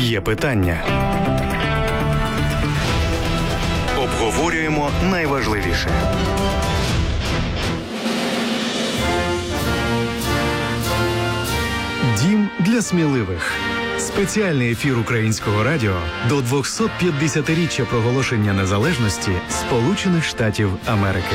Є питання. Обговорюємо найважливіше. Дім для сміливих. Спеціальний ефір Українського радіо до 250-річчя проголошення незалежності Сполучених Штатів Америки.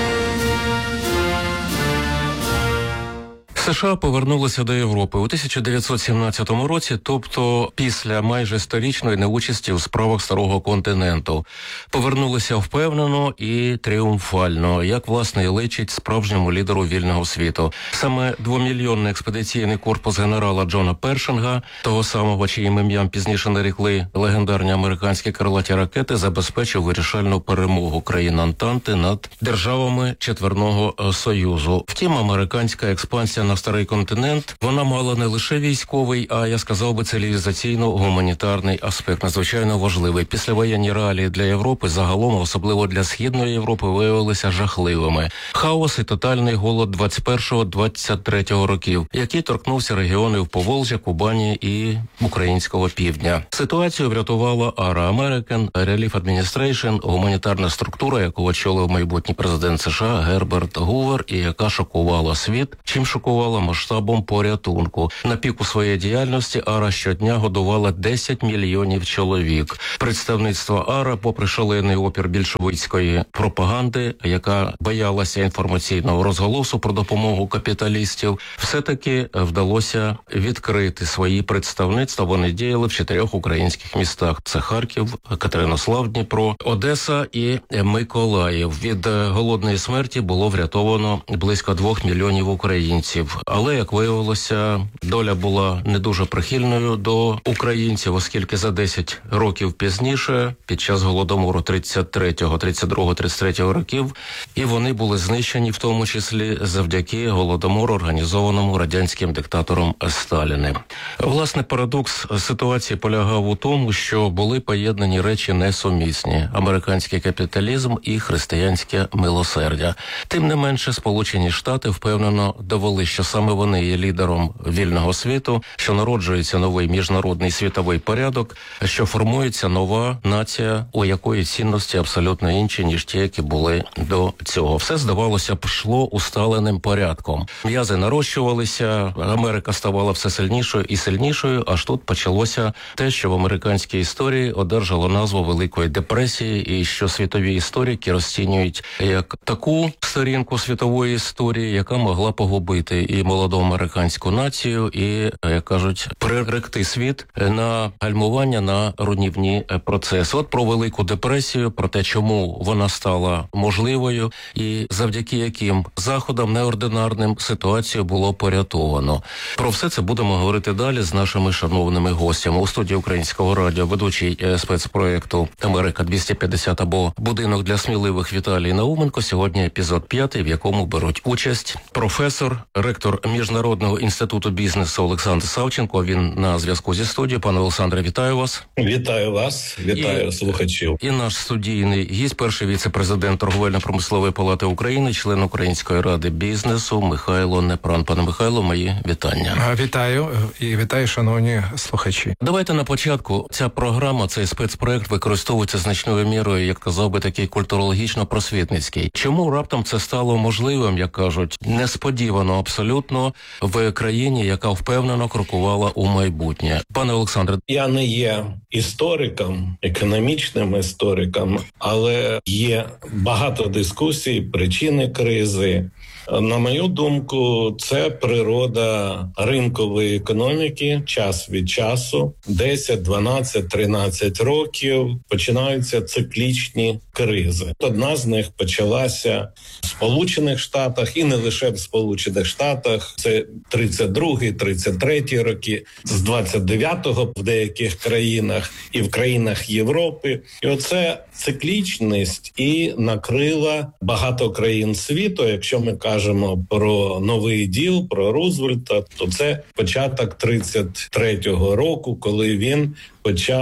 США повернулися до Європи у 1917 році, тобто після майже сторічної неучасті у справах Старого континенту. Повернулися впевнено і тріумфально, як, власне, і личить справжньому лідеру вільного світу. Саме 2-мільйонний експедиційний корпус генерала Джона Першинга, того самого, чиїм ім'ям пізніше нарікли легендарні американські крилаті ракети, забезпечив вирішальну перемогу країн Антанти над державами Четверного Союзу. Втім, американська експансія на Старий континент, вона мала не лише військовий, а, я сказав би, цивілізаційно-гуманітарний аспект, надзвичайно важливий. Післявоєнні реалії для Європи загалом, особливо для Східної Європи, виявилися жахливими. Хаос і тотальний голод 21-23 років, який торкнувся регіонів Поволжя, Кубані і українського півдня. Ситуацію врятувала ARA – American Relief Administration, гуманітарна структура, яку очолив майбутній президент США Герберт Гувер, і яка шокувала світ, чим шокувала масштабом порятунку. На піку своєї діяльності ARA щодня годувала 10 мільйонів чоловік. Представництво ARA, попри шалений опір більшовицької пропаганди, яка боялася інформаційного розголосу про допомогу капіталістів, все-таки вдалося відкрити свої представництва. Вони діяли в 4 українських містах. Це Харків, Катеринослав, Дніпро, Одеса і Миколаїв. Від голодної смерті було врятовано близько 2 мільйонів українців. Але, як виявилося, доля була не дуже прихильною до українців, оскільки за 10 років пізніше, під час Голодомору 32-33 років, і вони були знищені, в тому числі завдяки Голодомору, організованому радянським диктатором Сталіним. Власне, парадокс ситуації полягав у тому, що були поєднані речі несумісні – американський капіталізм і християнське милосердя. Тим не менше, Сполучені Штати впевнено довели, що саме вони є лідером вільного світу, що народжується новий міжнародний світовий порядок, що формується нова нація, у якої цінності абсолютно інші, ніж ті, які були до цього. Все, здавалося б, йшло усталеним порядком. М'язи нарощувалися, Америка ставала все сильнішою і сильнішою, аж тут почалося те, що в американській історії одержало назву Великої депресії, і що світові історики розцінюють як таку сторінку світової історії, яка могла погубити і молоду американську націю, і, як кажуть, приректи світ на гальмування, на руйнівні процеси. От про Велику депресію, про те, чому вона стала можливою, і завдяки яким заходам неординарним ситуацію було порятовано. Про все це будемо говорити далі з нашими шановними гостями. У студії Українського радіо ведучий спецпроєкту «Америка-250» або «Будинок для сміливих» Віталій Науменко. Сьогодні епізод 5, в якому беруть участь професор, ректор Міжнародного інституту бізнесу Олександр Савченко. Він на зв'язку зі студією. Пане Олександре, вітаю вас. Вітаю вас, вітаю слухачів. І наш студійний гість, перший віце-президент Торговельно-промислової палати України, член Української ради бізнесу Михайло Непран. Пане Михайло, мої вітання. Вітаю і вітаю, шановні слухачі. Давайте на початку. Ця програма, цей спецпроект використовується значною мірою, як казав би, такий культурологічно-просвітницький. Чому раптом це стало можливим, як кажуть, несподівано абсолютно в країні, яка впевнено крокувала у майбутнє? Пане Олександре. Я не є істориком, економічним істориком, але є багато дискусій, причини кризи. На мою думку, це природа ринкової економіки. Час від часу, 10, 12, 13 років починаються циклічні кризи. Одна з них почалася в Сполучених Штатах, і не лише в Сполучених Штатах. Це 32-й, 33-й роки, з 29-го в деяких країнах і в країнах Європи. І оце циклічність і накрила багато країн світу. Якщо ми кажемо про новий діл, про Рузвельта, то це початок 33-го року, коли він почав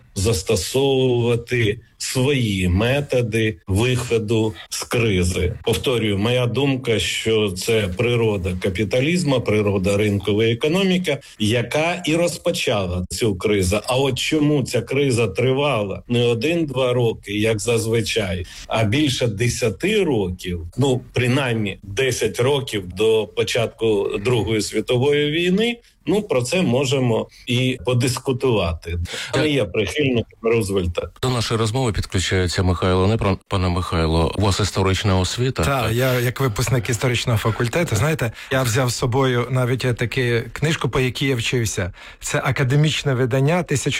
застосовувати свої методи виходу з кризи. Повторюю, моя думка, що це природа капіталізму, природа ринкової економіки, яка і розпочала цю кризу. А от чому ця криза тривала не 1-2 роки, як зазвичай, а більше 10 років, ну, принаймні 10 років до початку Другої світової війни, ну, про це можемо і подискутувати. Не є прихильником Рузвельта. До нашої розмови підключається Михайло Непран. Пане Михайло, у вас історична освіта? Так, я як випускник історичного факультету, знаєте, я взяв з собою навіть таку книжку, по якій я вчився. Це академічне видання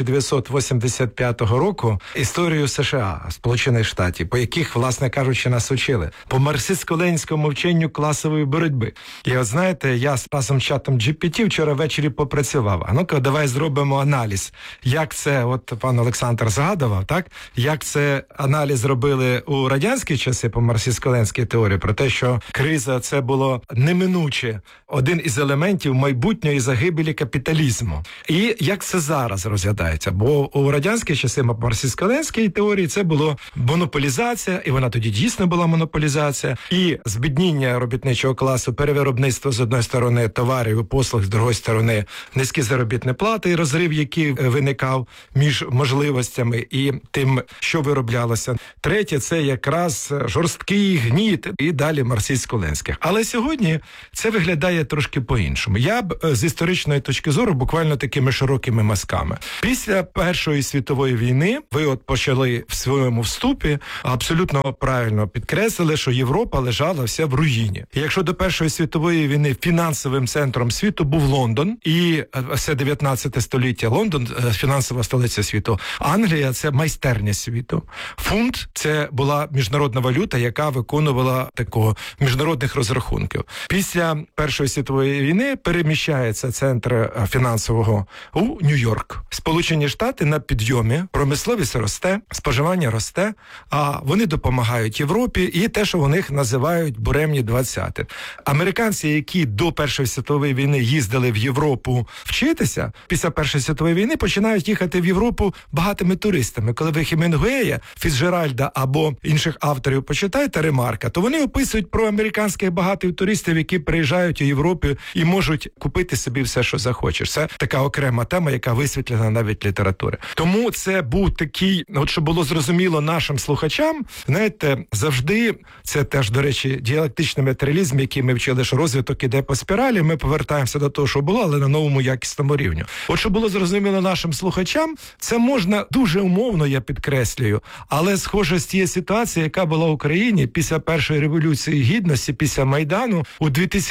1985 року «Історію США», Сполучених Штатів, по яких, власне кажучи, нас учили. По марксистсько-ленінському вченню класової боротьби. І от знаєте, я разом з чатом GPT вчора ввечері попрацював. А ну-ка, давай зробимо аналіз. Як це, от пан Олександр згадував, так? Як це аналіз робили у радянські часи по марксистсько-ленінській теорії, про те, що криза це було неминуче один із елементів майбутньої загибелі капіталізму. І як це зараз розглядається? Бо у радянські часи по марксистсько-ленінській теорії це було монополізація, і вона тоді дійсно була монополізація, і збідніння робітничого класу, перевиробництво з одної сторони товарів і послуг, з другої сторони низькі заробітні плати і розрив, який виникав між можливостями і тим, що вироблялося. Третє, це якраз жорсткий гніт і далі марксистсько-ленінських. Але сьогодні це виглядає трошки по-іншому. Я б з історичної точки зору буквально такими широкими мазками. Після Першої світової війни ви от почали в своєму вступі абсолютно правильно підкреслили, що Європа лежала вся в руїні. І якщо до Першої світової війни фінансовим центром світу був Лондон, і все 19 століття Лондон – фінансова столиця світу, Англія – це майстерня світу. Фунт – це була міжнародна валюта, яка виконувала такого міжнародних розрахунків. Після Першої світової війни переміщається центр фінансового у Нью-Йорк. Сполучені Штати на підйомі, промисловість росте, споживання росте, а вони допомагають Європі і те, що у них називають буремні 20-ті. Американці, які до Першої світової війни їздили в Європу вчитися, після Першої світової війни починають їхати в Європу багатими туристами. Коли ви Хемінгуея, Фіцджеральда або інших авторів почитаєте Ремарка, то вони описують про американських багатих туристів, які приїжджають у Європу і можуть купити собі все, що захочеш. Це така окрема тема, яка висвітлена навіть літератури. Тому це був такий, от щоб було зрозуміло нашим слухачам, знаєте, завжди, це теж, до речі, діалектичний матеріалізм, який ми вчили, що розвиток іде по спіралі, ми повертаємося до того, що було, але на новому якісному рівні. От щоб було зрозуміло нашим слухачам, це можна дуже умовно, я підкреслюю, але схоже з тієї ситуації, яка була в Україні після Першої революції гідності, після Майдану у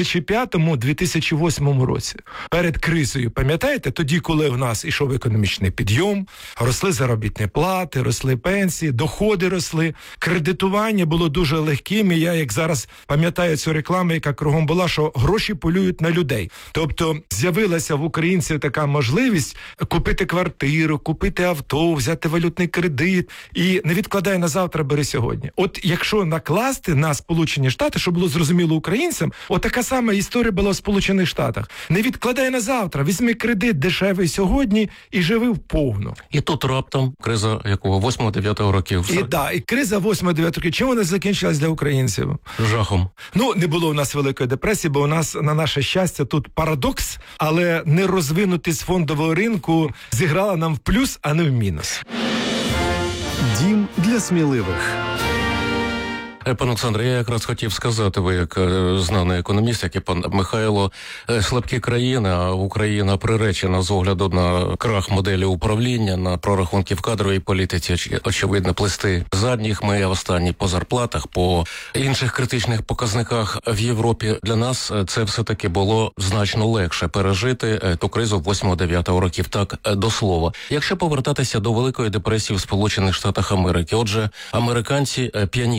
2005-2008 році. Перед кризою, пам'ятаєте, тоді, коли в нас ішов економічний підйом, росли заробітні плати, росли пенсії, доходи росли, кредитування було дуже легким, і я, як зараз пам'ятаю цю рекламу, яка кругом була, що гроші полюють на людей. Тобто з'явилася в українців така можливість купити квартиру, купити авто, взяти валютний кредит і не відкладай на завтра, бери сьогодні. От якщо накласти на Сполучені Штати, щоб було зрозуміло українцям, от така сама історія була в Сполучених Штатах. Не відкладай на завтра, візьми кредит дешевий сьогодні і живи вповну. І тут раптом криза якого 8-9 років. І криза 8-9 років. Чим вона закінчилась для українців? Жахом. Ну, не було у нас Великої депресії, бо у нас, на наше щастя, тут парадокс, але нерозвинутість фондового ринку зіграла нам в плюс, а не в мінус. Дім для сміливих. Пан Олександр, я якраз хотів сказати, ви як знаний економіст, як і пан Михайло, слабкі країни, а Україна приречена з огляду на крах моделі управління, на прорахунки в кадровій політиці, очевидно, плести задніх, ми останні по зарплатах, по інших критичних показниках в Європі. Для нас це все-таки було значно легше пережити ту кризу 8-9 років, так, до слова. Якщо повертатися до Великої депресії в Сполучених Штатах Америки, отже, американці п'яніли від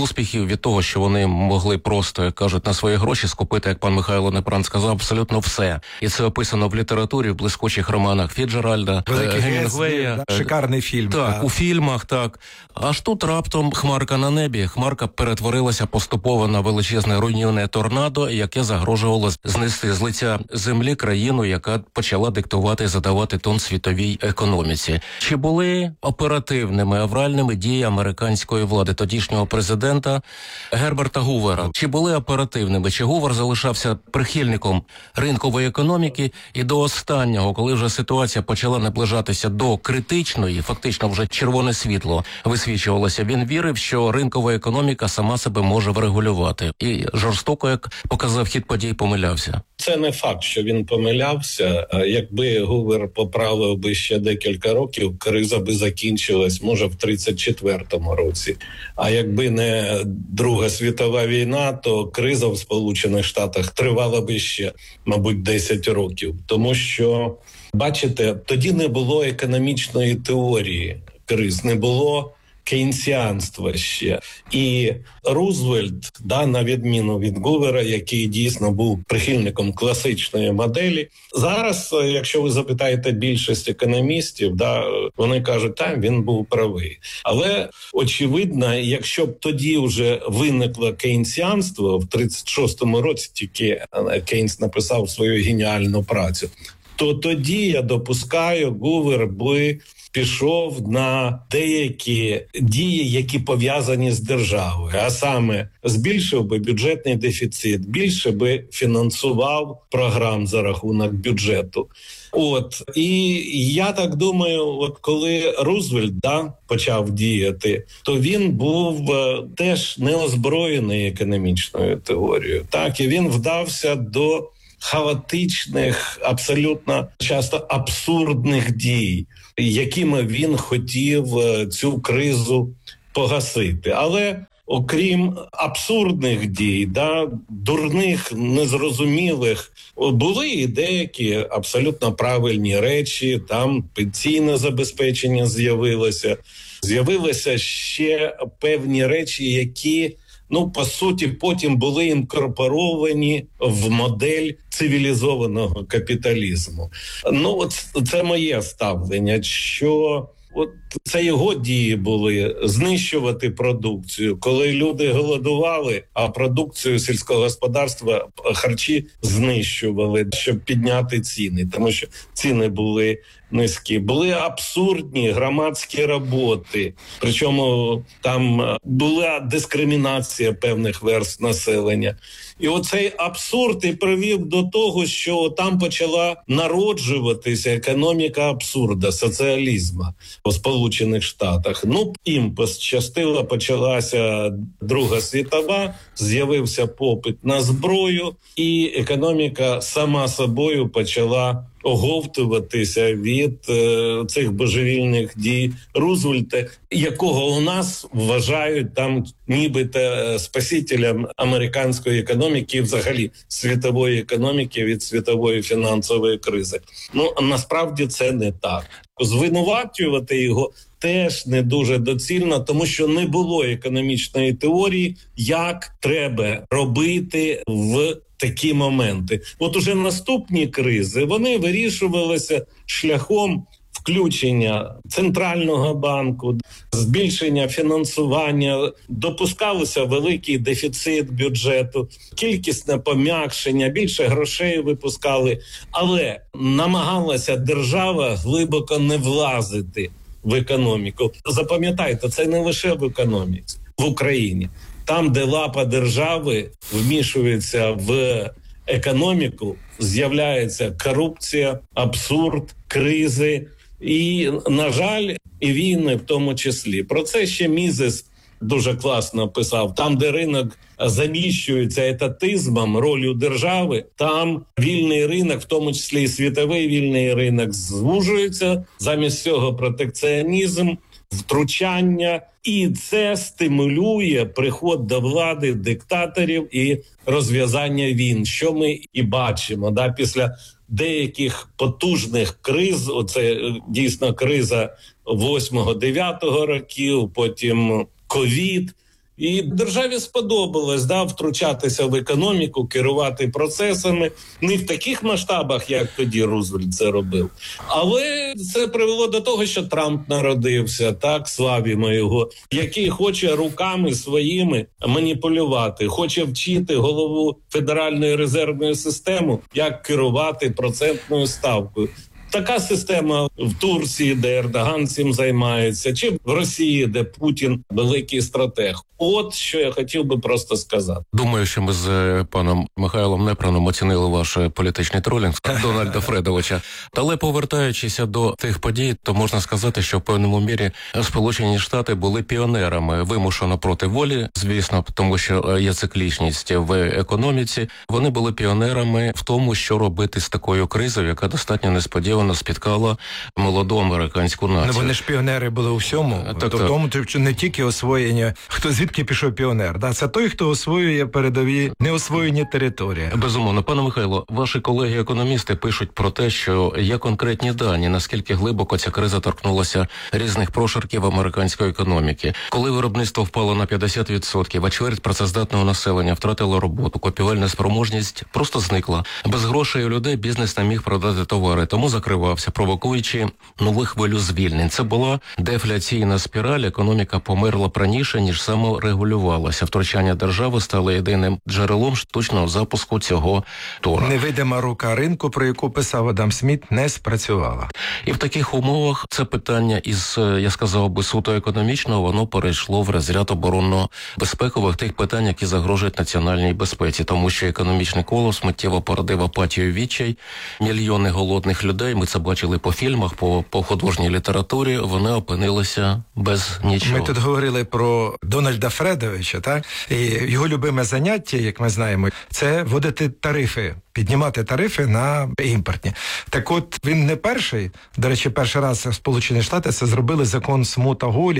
успіхів, від того, що вони могли просто, як кажуть, на свої гроші скупити, як пан Михайло Непран сказав, абсолютно все. І це описано в літературі, в блискучих романах Фіцджеральда, Гемінгуея. Шикарний фільм. Так, у фільмах, так. Аж тут раптом хмарка на небі. Хмарка перетворилася поступово на величезне руйнівне торнадо, яке загрожувало знести з лиця землі країну, яка почала диктувати і задавати тон світовій економіці. Чи були оперативними, авральними дії американської влади, тодішнього президента Герберта Гувера? Чи були оперативними? Чи Гувер залишався прихильником ринкової економіки і до останнього, коли вже ситуація почала наближатися до критичної, фактично вже червоне світло висвічувалося, він вірив, що ринкова економіка сама себе може врегулювати. І жорстоко, як показав хід подій, помилявся. Це не факт, що він помилявся. Якби Гувер поправив би ще декілька років, криза би закінчилась, може, в 34-му році. А якби не Друга світова війна, то криза в Сполучених Штатах тривала би ще, мабуть, 10 років. Тому що, бачите, тоді не було економічної теорії криз, не було кейнсіанства ще. І Рузвельт, на відміну від Гувера, який дійсно був прихильником класичної моделі, зараз, якщо ви запитаєте більшість економістів, вони кажуть, він був правий. Але, очевидно, якщо б тоді вже виникло кейнсіанство, в 36-му році тільки Кейнс написав свою геніальну працю, то тоді, я допускаю, Гувер би пішов на деякі дії, які пов'язані з державою, а саме збільшив би бюджетний дефіцит, більше би фінансував програм за рахунок бюджету. І я так думаю, коли Рузвельт почав діяти, то він був теж неозброєний економічною теорією. І він вдався до хаотичних, абсолютно часто абсурдних дій, якими він хотів цю кризу погасити. Але окрім абсурдних дій, дурних, незрозумілих, були і деякі абсолютно правильні речі. Там пенсійне забезпечення з'явилося ще певні речі, які по суті, потім були інкорпоровані в модель цивілізованого капіталізму. Це моє ставлення, що це його дії були знищувати продукцію, коли люди голодували, а продукцію сільського господарства, харчі знищували, щоб підняти ціни, тому що ціни були низькі. Були абсурдні громадські роботи, причому там була дискримінація певних верств населення. І оцей абсурд і привів до того, що там почала народжуватися економіка абсурда, соціалізму у Сполучених Штатах. Їм пощастило, почалася Друга світова, з'явився попит на зброю, і економіка сама собою почала оговтуватися від цих божевільних дій Рузвельта, якого у нас вважають там нібито спасителем американської економіки і взагалі світової економіки від світової фінансової кризи. Насправді це не так. Звинувачувати його теж не дуже доцільно, тому що не було економічної теорії, як треба робити в такі моменти. Уже наступні кризи, вони вирішувалися шляхом включення центрального банку, збільшення фінансування, допускалося великий дефіцит бюджету, кількісне пом'якшення, більше грошей випускали, але намагалася держава глибоко не влазити в економіку. Запам'ятайте, це не лише в економіці, в Україні. Там, де лапа держави вмішується в економіку, з'являється корупція, абсурд, кризи і, на жаль, і війни в тому числі. Про це ще Мізес дуже класно писав. Там, де ринок заміщується етатизмом, ролью держави, там вільний ринок, в тому числі і світовий вільний ринок, звужується. Замість цього протекціонізм, втручання, і це стимулює приход до влади диктаторів і розв'язання війн, що ми і бачимо. Після деяких потужних криз, оце дійсно криза 8-9 років, потім ковід, І державі сподобалось втручатися в економіку, керувати процесами. Не в таких масштабах, як тоді Рузвельт це робив. Але це привело до того, що Трамп народився, так, славімо його, який хоче руками своїми маніпулювати, хоче вчити голову Федеральної резервної системи, як керувати процентною ставкою. Така система в Турції, де Ердоган цим займається, чи в Росії, де Путін великий стратег. От що я хотів би просто сказати. Думаю, що ми з паном Михайлом Неpraном оцінили ваш політичний тролінг Дональда Фредовича. Але повертаючися до тих подій, то можна сказати, що в певному мірі Сполучені Штати були піонерами, вимушено проти волі, звісно, тому що є циклічність в економіці. Вони були піонерами в тому, що робити з такою кризою, яка достатньо несподівано спіткала молоду американську націю. Вони ж піонери були у всьому. Тому не тільки освоєння, звідки пішов піонер. Да? Це той, хто освоює передові неосвоєні території. Безумовно. Пане Михайло, ваші колеги-економісти пишуть про те, що є конкретні дані, наскільки глибоко ця криза торкнулася різних прошарків американської економіки. Коли виробництво впало на 50%, а чверть працездатного населення втратило роботу, купівельна спроможність просто зникла. Без грошей у людей бізнес не міг продати товари, тому закривався, провокуючи нову хвилю звільнень. Це була дефляційна спіраль, економіка померла б раніше, ніж саморегулювалася. Втручання держави стало єдиним джерелом штучного запуску цього тора. Невидима рука ринку, про яку писав Адам Сміт, не спрацювала. І в таких умовах це питання із, я сказав би, суто економічного, воно перейшло в розряд оборонно-безпекових тих питань, які загрожують національній безпеці, тому що економічний колос миттєво породив апатію, відчай, мільйони голодних людей, ми це бачили по фільмах, по художній літературі, вони опинилися без нічого. Ми тут говорили про Дональда Фредовича, так? І його любиме заняття, як ми знаємо, це вводити тарифи, піднімати тарифи на імпортні. Так от, він не перший, до речі, перший раз Сполучені Штати це зробили закон Смута-Голі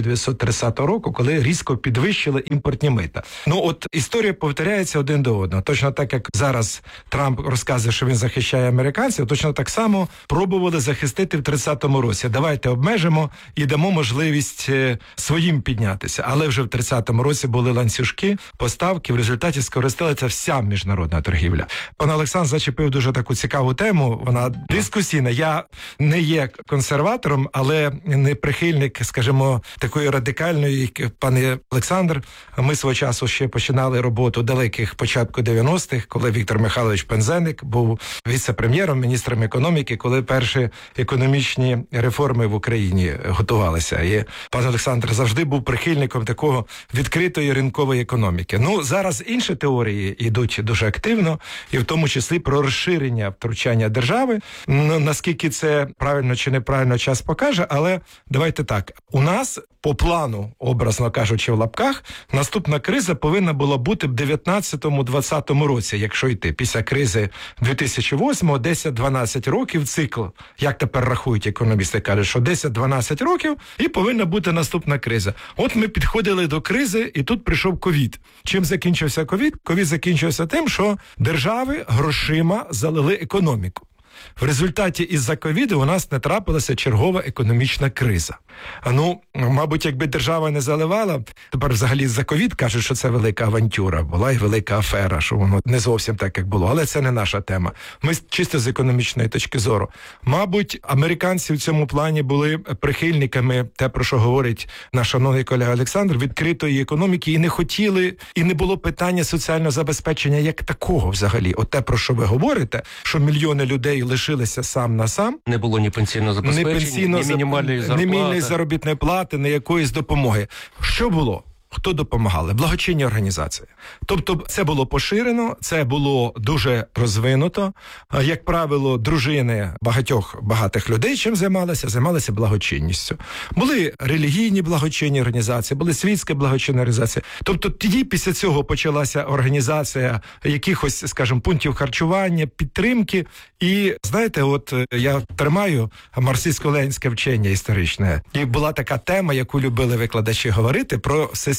1930 року, коли різко підвищили імпортні мита. Ну от історія повторяється один до одного. Точно так, як зараз Трамп розказує, що він захищає американців, точно так само пробували захистити в 30-му році. Давайте обмежимо і дамо можливість своїм піднятися. Але вже в 30-му році були ланцюжки, поставки, в результаті скористалася вся міжнародна торгівля. Пан Олександр зачепив дуже таку цікаву тему, вона дискусійна. Я не є консерватором, але не прихильник, скажімо, такої радикальної, як пан Олександр. Ми свого часу ще починали роботу далеких початку 90-х, коли Віктор Михайлович Пинзеник був віце-прем'єром, міністром економіки, коли перші економічні реформи в Україні готувалися. І пан Олександр завжди був прихильником такого відкритої ринкової економіки. Ну, зараз інші теорії йдуть дуже активно, і в тому числі про розширення втручання держави. Наскільки це правильно чи неправильно, час покаже, але давайте так. У нас по плану, образно кажучи в лапках, наступна криза повинна була бути в 19-20 році, якщо йти. Після кризи 2008-го 10-12 років цикл. Як тепер рахують економісти, кажуть, що 10-12 років і повинна бути наступна криза. От ми підходили до кризи, і тут прийшов ковід. Чим закінчився ковід? Ковід закінчився тим, що держави грошима залили економіку. В результаті із-за ковіду у нас не трапилася чергова економічна криза. Ну, мабуть, якби держава не заливала, тепер взагалі за ковід кажуть, що це велика авантюра, була і велика афера, що воно не зовсім так, як було. Але це не наша тема. Ми чисто з економічної точки зору. Мабуть, американці в цьому плані були прихильниками, те, про що говорить наш шановний колега Олександр, відкритої економіки, і не хотіли, і не було питання соціального забезпечення як такого взагалі. От те, про що ви говорите, що мільйони людей лишилися сам на сам. Не було ні пенсійного забезпечення, ні мінімальної зарплати. Ні мінімальної заробітної плати, ні якоїсь допомоги. Що було? Хто допомагали? Благочинні організації. Тобто це було поширено, це було дуже розвинуто. Як правило, дружини багатих людей чим займалися? Займалися благочинністю. Були релігійні благочинні організації, були світські благочинні організації. Тобто тоді після цього почалася організація якихось, скажімо, пунктів харчування, підтримки. І, знаєте, от я тримаю марксистсько-ленінське вчення історичне. І була така тема, яку любили викладачі говорити, про всесвітнє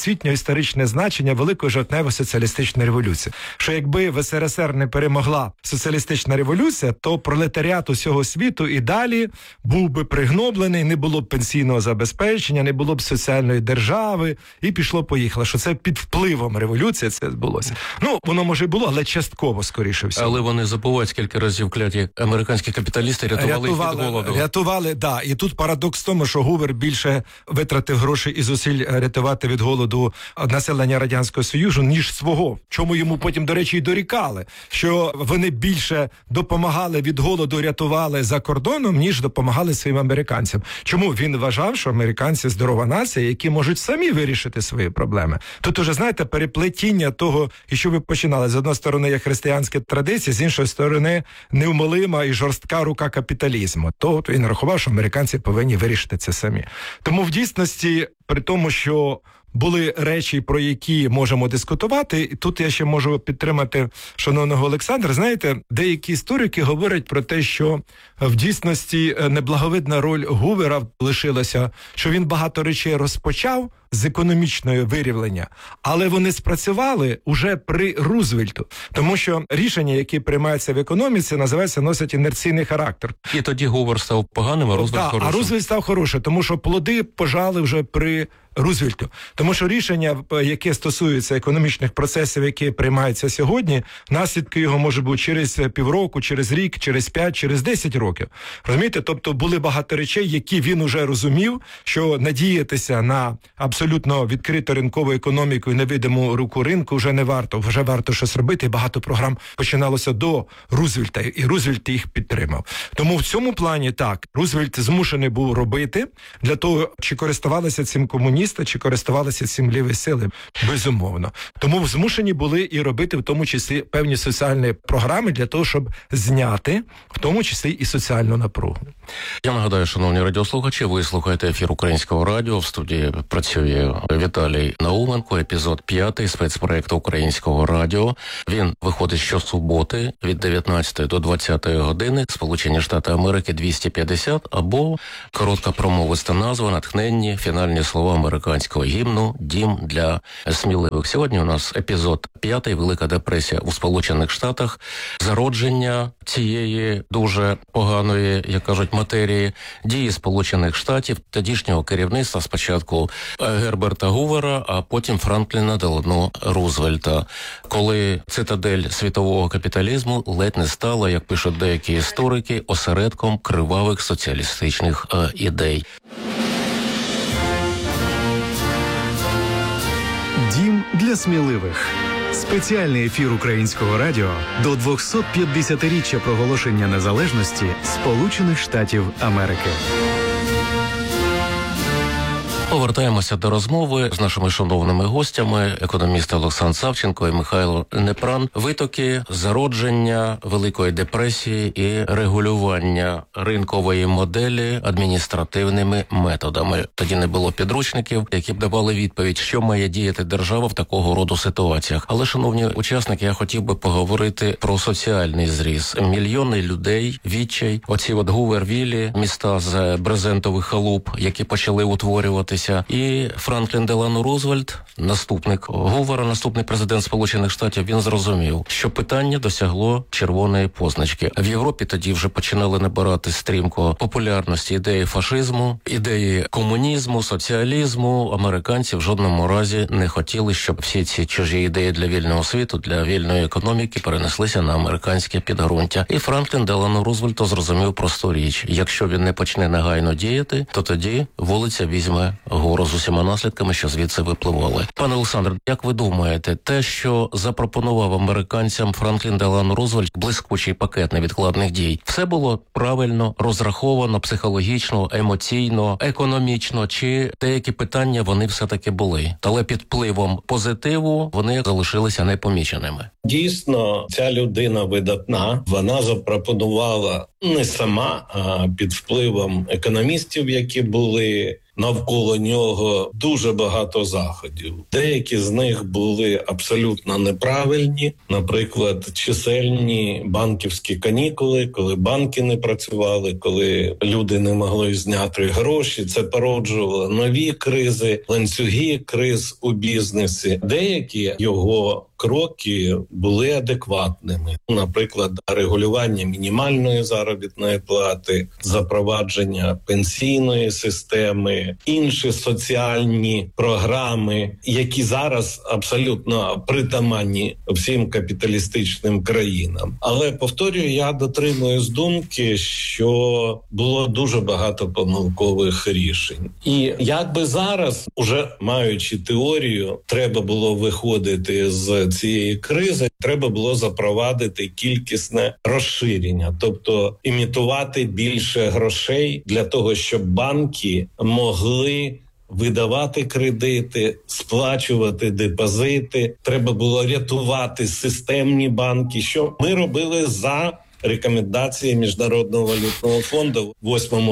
освітньо-історичне значення Великої жовтневої соціалістичної революції. Що якби в СРСР не перемогла соціалістична революція, то пролетаріат усього світу і далі був би пригноблений, не було б пенсійного забезпечення, не було б соціальної держави, і пішло-поїхало. Що це під впливом революції це відбулося. Ну, воно може і було, але частково, скоріше всього. Але вони забувають, скільки разів кляті американські капіталісти рятували їх від голоду. Рятували, да. І тут парадокс в тому, що Гувер більше витратив грошей і зусиль рятувати від голоду населення Радянського Союзу, ніж свого. Чому йому потім, до речі, і дорікали, що вони більше допомагали від голоду, рятували за кордоном, ніж допомагали своїм американцям. Чому? Він вважав, що американці здорова нація, які можуть самі вирішити свої проблеми. Тут уже, знаєте, переплетіння того, і що ви починали. З одної сторони є християнські традиції, з іншої сторони невмолима і жорстка рука капіталізму. То от він рахував, що американці повинні вирішити це самі. Тому в дійсності, при тому, що були речі, про які можемо дискутувати, і тут я ще можу підтримати шановного Олександра. Знаєте, деякі історики говорять про те, що в дійсності неблаговидна роль Гувера лишилася, що він багато речей розпочав з економічної вирівлення, але вони спрацювали уже при Рузвельту. Тому що рішення, які приймаються в економіці, носять інерційний характер. І тоді Гувер став поганим, а Рузвельт хорошим. А Рузвельт став хорошим, тому що плоди пожали вже при Рузвельту. Тому що рішення, яке стосується економічних процесів, які приймаються сьогодні, наслідки його може бути через півроку, через рік, через 5, через 10 років. Розумієте? Тобто були багато речей, які він уже розумів, що надіятися на абсолютно відкриту ринкову економіку і невидиму руку ринку вже не варто. Вже варто щось робити. Багато програм починалося до Рузвельта, і Рузвельт їх підтримав. Тому в цьому плані так, Рузвельт змушений був робити для того, чи користувалися цим комуністи, чи користувалися цим ліві сили, безумовно. Тому змушені були і робити в тому числі певні соціальні програми для того, щоб зняти в тому числі і соціальну напругу. Я нагадаю, шановні радіослухачі, ви слухаєте ефір Українського радіо. В студії працює Віталій Науменко, епізод 5 спецпроєкту Українського радіо. Він виходить щосуботи від 19 до 20 години. Сполучені Штати Америки 250, або коротка промовиста назва, натхненні, фінальні слова американського гімну «Дім для сміливих». Сьогодні у нас епізод 5 «Велика депресія у Сполучених Штатах». Зародження цієї дуже поганої, як кажуть, матерії, дії Сполучених Штатів, тодішнього керівництва, спочатку Герберта Гувера, а потім Франкліна Делано Рузвельта, коли цитадель світового капіталізму ледь не стала, як пишуть деякі історики, осередком кривавих соціалістичних ідей. Дім для сміливих. Спеціальний ефір Українського радіо до 250-річчя проголошення незалежності Сполучених Штатів Америки. Повертаємося до розмови з нашими шановними гостями, економісти Олександр Савченко і Михайло Непран. Витоки, зародження Великої депресії і регулювання ринкової моделі адміністративними методами. Тоді не було підручників, які б давали відповідь, що має діяти держава в такого роду ситуаціях. Але, шановні учасники, я хотів би поговорити про соціальний зріз. Мільйони людей, відчай, оці от Гувер-Віллі, міста з брезентових халуп, які почали утворюватися. І Франклін Делано Рузвельт, наступник Гувера, наступний президент Сполучених Штатів, він зрозумів, що питання досягло червоної позначки. В Європі тоді вже починали набирати стрімко популярності ідеї фашизму, ідеї комунізму, соціалізму. Американці в жодному разі не хотіли, щоб всі ці чужі ідеї для вільного світу, для вільної економіки перенеслися на американське підґрунтя. І Франклін Делано Рузвельт зрозумів просту річ. Якщо він не почне негайно діяти, то тоді вулиця візьме гору з усіма наслідками, що звідси випливали. Пане Олександр, як ви думаєте, те, що запропонував американцям Франклін Делано Рузвельт, блискучий пакет невідкладних дій, все було правильно розраховано, психологічно, емоційно, економічно, чи деякі питання вони все-таки були? Але під впливом позитиву вони залишилися непоміченими. Дійсно, ця людина видатна. Вона запропонувала Не сама, а під впливом економістів, які були навколо нього, дуже багато заходів. Деякі з них були абсолютно неправильні. Наприклад, чисельні банківські канікули, коли банки не працювали, коли люди не могли зняти гроші. Це породжувало нові кризи, ланцюги криз у бізнесі. Деякі його кроки були адекватними. Наприклад, регулювання мінімальної заробітної плати, запровадження пенсійної системи, інші соціальні програми, які зараз абсолютно притаманні всім капіталістичним країнам. Але, повторюю, я дотримуюсь думки, що було дуже багато помилкових рішень. І якби зараз, уже маючи теорію, треба було виходити з цієї кризи, треба було запровадити кількісне розширення, тобто імітувати більше грошей для того, щоб банки могли видавати кредити, сплачувати депозити. Треба було рятувати системні банки, що ми робили за рекомендації Міжнародного валютного фонду в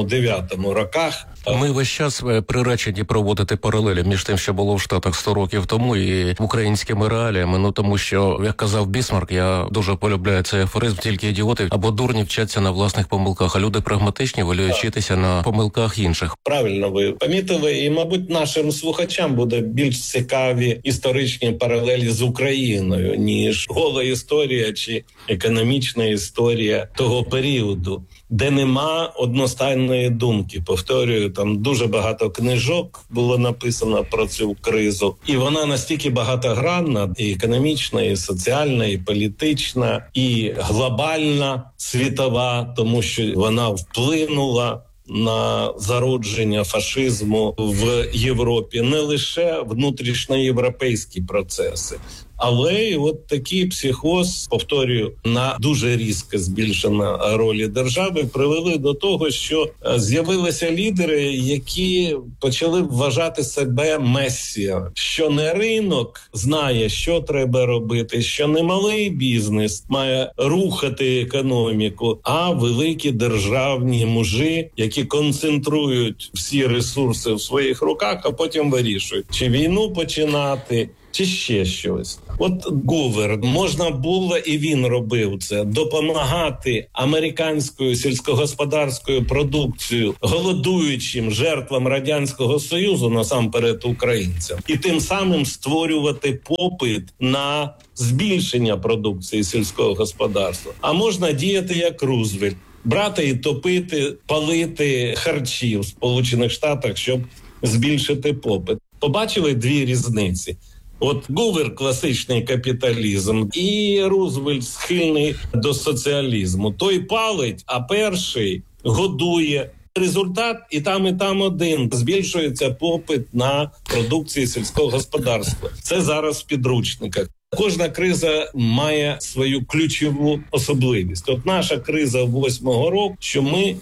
8-9 роках. Ми весь час приречені проводити паралелі між тим, що було в Штатах 100 років тому, і українськими реаліями. Ну тому що, як казав Бісмарк, я дуже полюбляю цей афоризм, тільки ідіоти або дурні вчаться на власних помилках, а люди прагматичні воліють вчитися на помилках інших. Правильно ви помітили, і, мабуть, нашим слухачам буде більш цікаві історичні паралелі з Україною, ніж гола історія чи економічна історія того періоду, де нема одностайної думки. Повторюю, там дуже багато книжок було написано про цю кризу, і вона настільки багатогранна, і економічна, і соціальна, і політична, і глобальна, світова, тому що вона вплинула на зародження фашизму в Європі, не лише внутрішньоєвропейські процеси. Але і от такий психоз, повторюю, на дуже різко збільшена ролі держави привели до того, що з'явилися лідери, які почали вважати себе месія, що не ринок знає, що треба робити, що не малий бізнес має рухати економіку, а великі державні мужі, які концентрують всі ресурси в своїх руках, а потім вирішують, чи війну починати, чи ще щось. От Гувер, можна було, і він робив це, допомагати американською сільськогосподарською продукцією голодуючим жертвам Радянського Союзу, насамперед українцям, і тим самим створювати попит на збільшення продукції сільського господарства. А можна діяти як Рузвельт, брати і топити, палити харчі в Сполучених Штатах, щоб збільшити попит. Побачили дві різниці. От Гувер – класичний капіталізм, і Рузвельт схильний до соціалізму. Той палить, а перший годує. Результат і там один. Збільшується попит на продукцію сільського господарства. Це зараз в підручниках. Кожна криза має свою ключову особливість. От наша криза 8-го року, що ми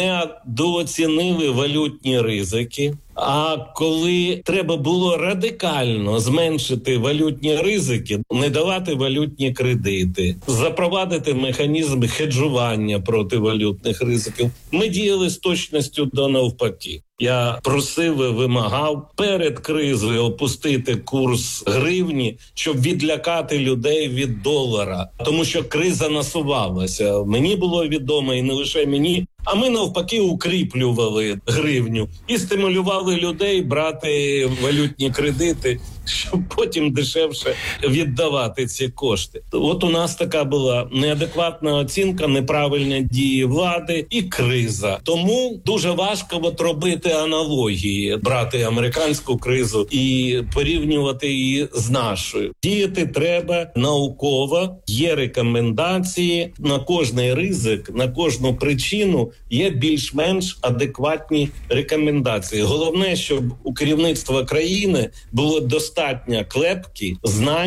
недооцінили валютні ризики. А коли треба було радикально зменшити валютні ризики, не давати валютні кредити, запровадити механізм хеджування проти валютних ризиків, ми діяли з точністю до навпаки. Я просив і вимагав перед кризою опустити курс гривні, щоб відлякати людей від долара. Тому що криза насувалася. Мені було відомо, і не лише мені, а ми навпаки укріплювали гривню і стимулювали людей брати валютні кредити, щоб потім дешевше віддавати ці кошти. От у нас така була неадекватна оцінка, неправильні дії влади і криза. Тому дуже важко от робити аналогії, брати американську кризу і порівнювати її з нашою. Діяти треба науково, є рекомендації, на кожний ризик, на кожну причину є більш-менш адекватні рекомендації. Головне, щоб у керівництва країни було достатньо клепки, знань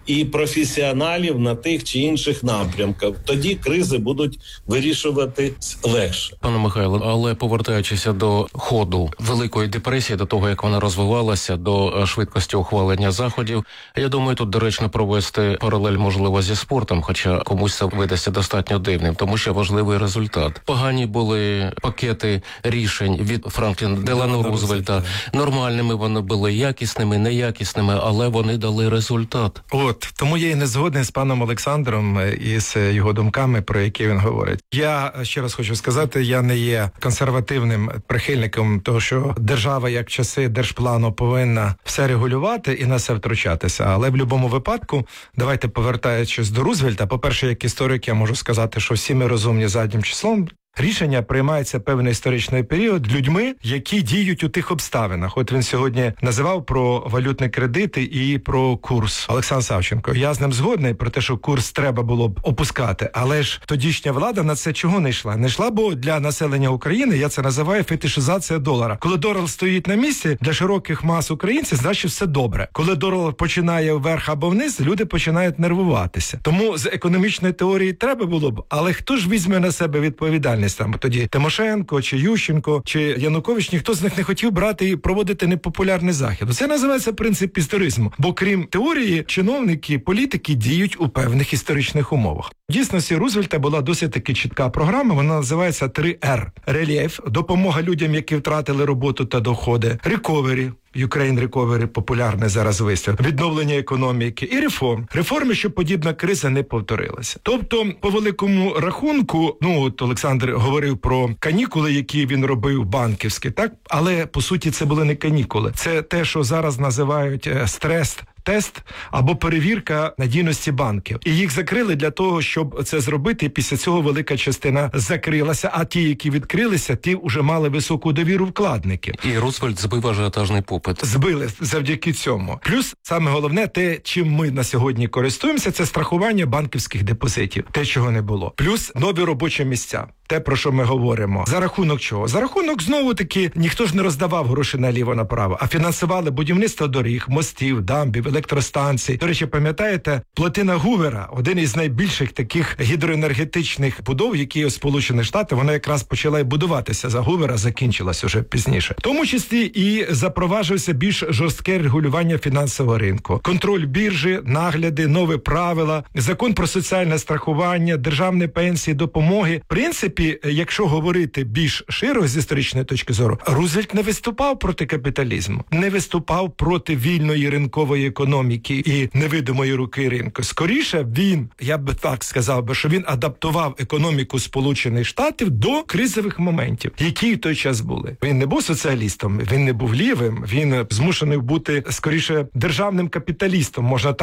і професіоналів на тих чи інших напрямках. Тоді кризи будуть вирішувати легше. Пане Михайло, але повертаючись до ходу Великої депресії, до того, як вона розвивалася, до швидкості ухвалення заходів, я думаю, тут доречно провести паралель, можливо, зі спортом, хоча комусь це видасться достатньо дивним, тому що важливий результат. Погані були пакети рішень від Франкліна Делано Рузвельта. Нормальними вони були, якісними, неякісними, але вони дали результат. Тому я і не згоден з паном Олександром і з його думками, про які він говорить. Я ще раз хочу сказати, я не є консервативним прихильником того, що держава, як часи держплану, повинна все регулювати і на все втручатися. Але в будь-якому випадку, давайте повертаючись до Рузвельта, по-перше, як історик, я можу сказати, що всі ми розумні заднім числом. Рішення приймається певний історичний період людьми, які діють у тих обставинах. От він сьогодні називав про валютні кредити і про курс. Олександр Савченко, я з ним згодний про те, що курс треба було б опускати, але ж тодішня влада на це чого не йшла? Не йшла, бо для населення України, я це називаю фетишизація долара. Коли долар стоїть на місці, для широких мас українців, значить все добре. Коли долар починає вверх або вниз, люди починають нервуватися. Тому з економічної теорії треба було б, але хто ж візьме на себе відповідальність? Там тоді Тимошенко, чи Ющенко, чи Янукович, ніхто з них не хотів брати і проводити непопулярний захід. Це називається принцип історизму. Бо крім теорії, чиновники, політики діють у певних історичних умовах. В дійсності Рузвельта була досить таки чітка програма, вона називається 3R. Рельєф, допомога людям, які втратили роботу та доходи, рековері, Ukraine Recovery, популярний зараз вислів, відновлення економіки і реформ. Реформи, щоб подібна криза не повторилася. Тобто, по великому рахунку, Олександр говорив про канікули, які він робив банківські, так? Але, по суті, це були не канікули. Це те, що зараз називають стрес-тест або перевірка надійності банків. І їх закрили для того, щоб це зробити, і після цього велика частина закрилася, а ті, які відкрилися, ті вже мали високу довіру вкладників. І Рузвельт збив ажіотажний попит. Збили завдяки цьому. Плюс, саме головне, те, чим ми на сьогодні користуємося, це страхування банківських депозитів. Те, чого не було. Плюс нові робочі місця. Те, про що ми говоримо. За рахунок чого? За рахунок, знову-таки, ніхто ж не роздавав гроші наліво-направо, а фінансували будівництво доріг, мостів, дамбів, електростанцій. До речі, пам'ятаєте, плотина Гувера, один із найбільших таких гідроенергетичних будов, які є у Сполучених Штатах, вона якраз почала й будуватися за Гувера, закінчилась уже пізніше. В тому числі і запроваджувався більш жорстке регулювання фінансового ринку. Контроль біржі, нагляди, нові правила, закон про соціальне страхування, державні пенсії, допомоги. В принципі, якщо говорити більш широко з історичної точки зору, Рузвельт не виступав проти капіталізму, не виступав проти вільної ринкової економіки і невидимої руки ринку. Скоріше він, я б так сказав, що він адаптував економіку Сполучених Штатів до кризових моментів, які в той час були. Він не був соціалістом, він не був лівим, він змушений бути, скоріше, державним капіталістом, можна так